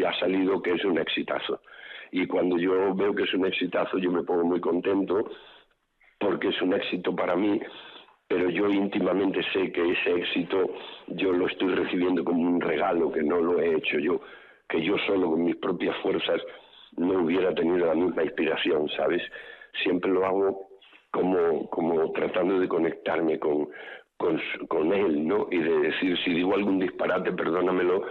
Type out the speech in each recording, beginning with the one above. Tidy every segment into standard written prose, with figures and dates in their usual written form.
y ha salido que es un exitazo. Y cuando yo veo que es un exitazo, yo me pongo muy contento porque es un éxito para mí, pero yo íntimamente sé que ese éxito yo lo estoy recibiendo como un regalo, que no lo he hecho yo, que yo solo con mis propias fuerzas no hubiera tenido la misma inspiración, ¿sabes? Siempre lo hago como tratando de conectarme con él, ¿no? Y de decir, si digo algún disparate, perdónamelo,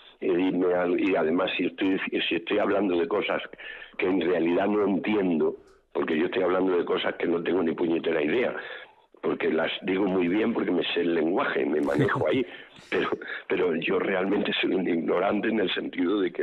y además si estoy hablando de cosas que en realidad no entiendo, porque yo estoy hablando de cosas que no tengo ni puñetera idea, porque las digo muy bien porque me sé el lenguaje, me manejo ahí, pero yo realmente soy un ignorante en el sentido de que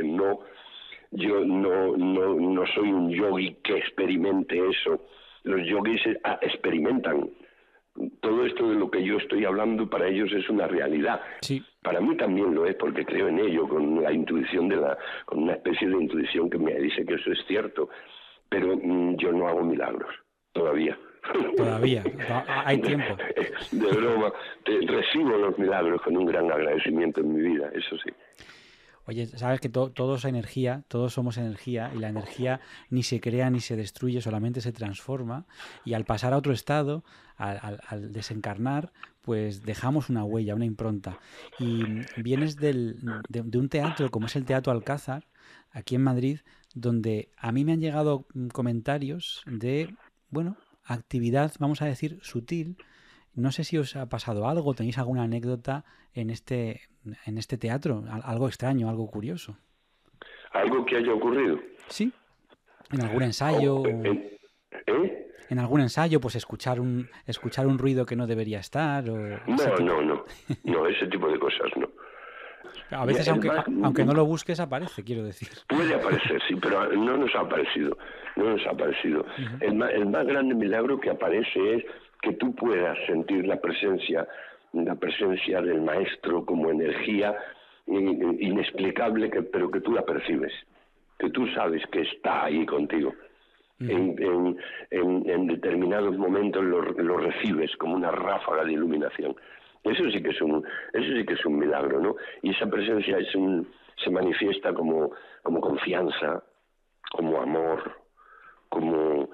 yo no soy un yogui que experimente eso. Los yogis experimentan. Todo esto de lo que yo estoy hablando para ellos es una realidad. Sí. Para mí también lo es porque creo en ello, con la intuición con una especie de intuición que me dice que eso es cierto. Pero yo no hago milagros, todavía. Todavía, hay tiempo. De broma, recibo los milagros con un gran agradecimiento en mi vida, eso sí. Oye, sabes que todo es energía, todos somos energía, y la energía ni se crea ni se destruye, solamente se transforma, y al pasar a otro estado, al desencarnar, pues dejamos una huella, una impronta. Y vienes de un teatro como es el Teatro Alcázar, aquí en Madrid, donde a mí me han llegado comentarios de, bueno, actividad, vamos a decir, sutil. No sé si os ha pasado algo, tenéis alguna anécdota en este teatro, algo extraño, algo curioso. ¿Algo que haya ocurrido? Sí, en algún ensayo, ¿Eh? en algún ensayo, pues escuchar un ruido que no debería estar o ese tipo. No, ese tipo de cosas no. A Ya, veces, aunque no lo busques, aparece, quiero decir. puede aparecer, sí, pero no nos ha aparecido. No nos ha aparecido. Uh-huh. El más grande milagro que aparece es que tú puedas sentir la presencia del maestro como energía inexplicable, pero que tú la percibes, que tú sabes que está ahí contigo. Uh-huh. En determinados momentos lo recibes como una ráfaga de iluminación. Eso sí que es un milagro, ¿no? Y esa presencia se manifiesta como confianza, como amor, como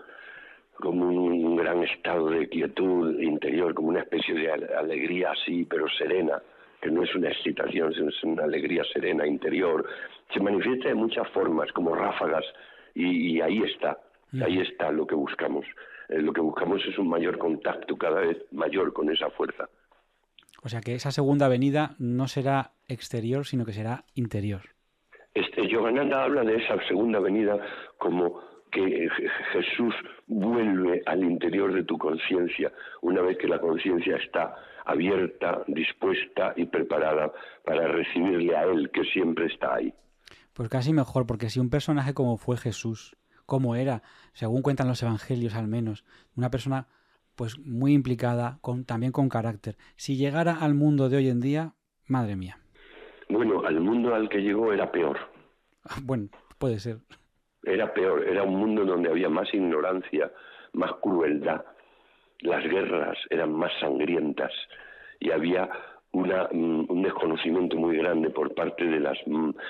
un gran estado de quietud interior, como una especie de alegría así, pero serena, que no es una excitación, sino es una alegría serena interior. Se manifiesta de muchas formas, como ráfagas, y ahí está. Ahí está lo que buscamos. Lo que buscamos es un mayor contacto, cada vez mayor, con esa fuerza. O sea que esa segunda venida no será exterior, sino que será interior. Yogananda habla de esa segunda venida como que Jesús vuelve al interior de tu conciencia una vez que la conciencia está abierta, dispuesta y preparada para recibirle a Él, que siempre está ahí. Pues casi mejor, porque si un personaje como fue Jesús, como era, según cuentan los evangelios al menos, una persona pues muy implicada, también con carácter, si llegara al mundo de hoy en día, madre mía. Bueno, al mundo al que llegó era peor. Bueno, puede ser. Era peor, era un mundo donde había más ignorancia, más crueldad. Las guerras eran más sangrientas y había un desconocimiento muy grande por parte de la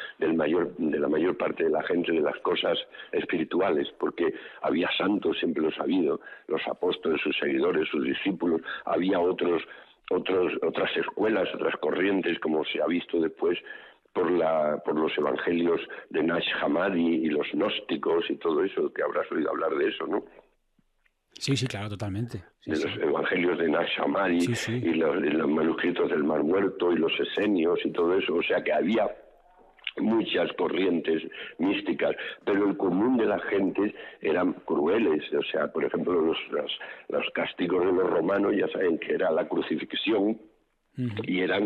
mayor parte de la gente de las cosas espirituales, porque había santos, siempre lo he sabido, los apóstoles, sus seguidores, sus discípulos, había otras escuelas, otras corrientes, como se ha visto después por los evangelios de Nash Hammadi y los gnósticos y todo eso, que habrás oído hablar de eso, ¿no? Sí, claro, totalmente. Sí, de los evangelios de Nash Hammadi sí. y los manuscritos del Mar Muerto y los esenios y todo eso, o sea que había muchas corrientes místicas, pero el común de la gente eran crueles, o sea, por ejemplo, los castigos de los romanos, ya saben que era la crucifixión, y era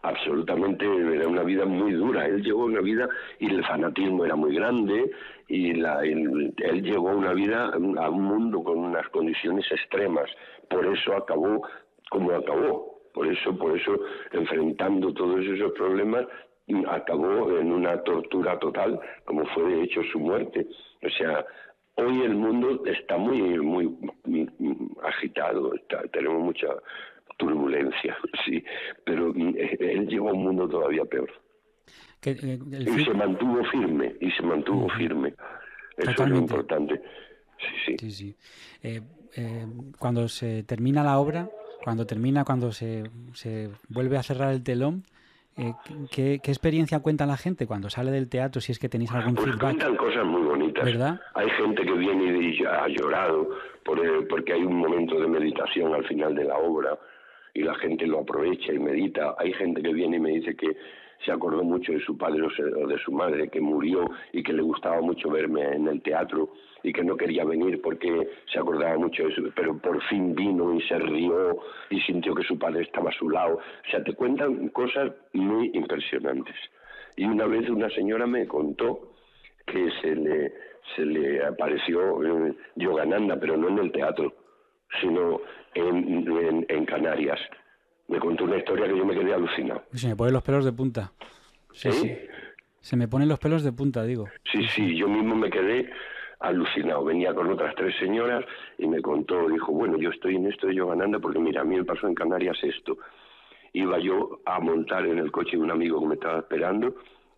una vida muy dura. Él llevó una vida, y el fanatismo era muy grande, y él llevó una vida a un mundo con unas condiciones extremas. Por eso acabó como acabó. Por eso, enfrentando todos esos problemas, acabó en una tortura total, como fue de hecho su muerte. O sea, hoy el mundo está muy agitado, tenemos mucha turbulencia, sí, pero él llegó a un mundo todavía peor. Y se mantuvo firme, firme. Eso Totalmente. es lo importante. Sí. Cuando se termina la obra, cuando se vuelve a cerrar el telón, ¿qué experiencia cuenta la gente cuando sale del teatro, si es que tenéis algún Pues feedback? cuentan cosas muy bonitas. ¿Verdad? Hay gente que viene y ha llorado porque hay un momento de meditación al final de la obra y la gente lo aprovecha y medita. Hay gente que viene y me dice que se acordó mucho de su padre o de su madre que murió y que le gustaba mucho verme en el teatro y que no quería venir porque se acordaba mucho de eso, pero por fin vino y se rió y sintió que su padre estaba a su lado. O sea, te cuentan cosas muy impresionantes. Y una vez una señora me contó que se le apareció Yogananda, pero no en el teatro, sino en Canarias. Me contó una historia que yo me quedé alucinado. Se me ponen los pelos de punta. Sí. Se me ponen los pelos de punta, digo. Sí, yo mismo me quedé alucinado. Venía con otras 3 señoras y me contó, dijo, bueno, yo estoy en esto de Yogananda porque mira, a mí me pasó en Canarias esto. Iba yo a montar en el coche de un amigo que me estaba esperando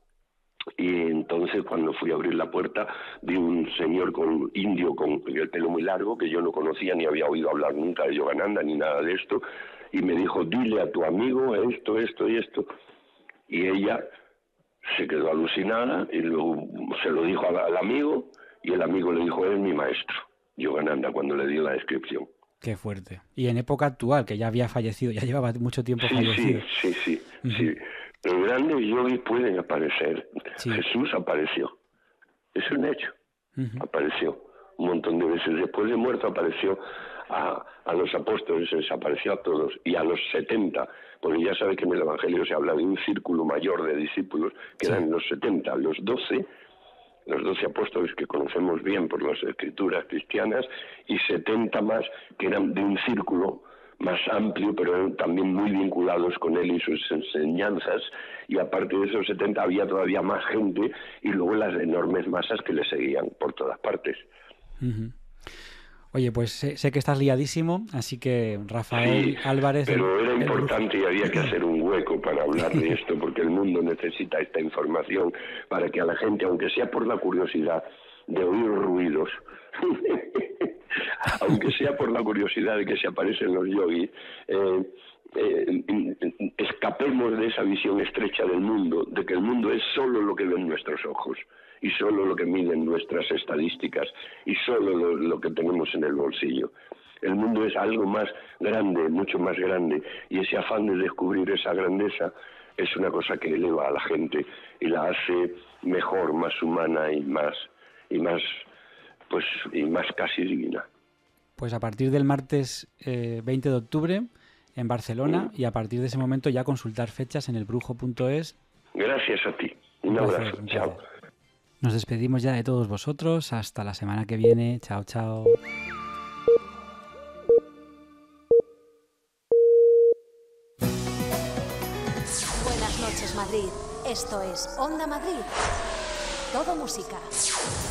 y entonces cuando fui a abrir la puerta vi un señor indio con el pelo muy largo que yo no conocía ni había oído hablar nunca de Yogananda ni nada de esto y me dijo, dile a tu amigo esto y esto. Y ella se quedó alucinada y luego se lo dijo al amigo y el amigo le dijo, es mi maestro, Yogananda, cuando le dio la descripción. Qué fuerte. Y en época actual, que ya había fallecido, ya llevaba mucho tiempo fallecido. Sí. Los grandes yogis pueden aparecer. Sí. Jesús apareció. Es un hecho. Apareció un montón de veces. Después de muerto apareció a los apóstoles, les apareció a todos. Y a los 70, porque ya sabes que en el Evangelio se habla de un círculo mayor de discípulos, que eran los 70, los 12 apóstoles que conocemos bien por las escrituras cristianas, y 70 más que eran de un círculo más amplio, pero también muy vinculados con él y sus enseñanzas, y aparte de esos 70 había todavía más gente, y luego las enormes masas que le seguían por todas partes. Oye, pues sé que estás liadísimo, así que Rafael Álvarez... Pero era importante y había que hacer un hueco para hablar de esto, porque el mundo necesita esta información para que a la gente, aunque sea por la curiosidad de oír ruidos, aunque sea por la curiosidad de que se aparecen los yogis, escapemos de esa visión estrecha del mundo, de que el mundo es solo lo que ven nuestros ojos y solo lo que miden nuestras estadísticas y solo lo que tenemos en el bolsillo. El mundo es algo más grande, mucho más grande, y ese afán de descubrir esa grandeza es una cosa que eleva a la gente y la hace mejor, más humana y más casi divina. Pues a partir del martes 20 de octubre en Barcelona, y a partir de ese momento ya consultar fechas en elbrujo.es. Gracias a ti. Un abrazo. Chao. Nos despedimos ya de todos vosotros. Hasta la semana que viene. Chao, chao. Buenas noches, Madrid. Esto es Onda Madrid. Todo música.